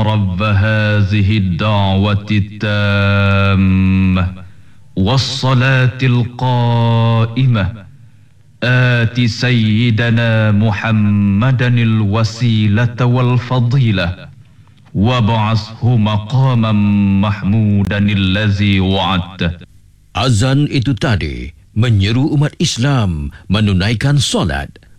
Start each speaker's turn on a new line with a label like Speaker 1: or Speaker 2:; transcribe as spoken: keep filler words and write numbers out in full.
Speaker 1: رب هذه الدعوة التامة والصلاة القائمة آت سيدنا محمدا الوسيلة والفضيلة وابعثه مقاما محمودا الذي وعدته.
Speaker 2: Azan itu tadi menyeru umat Islam menunaikan solat,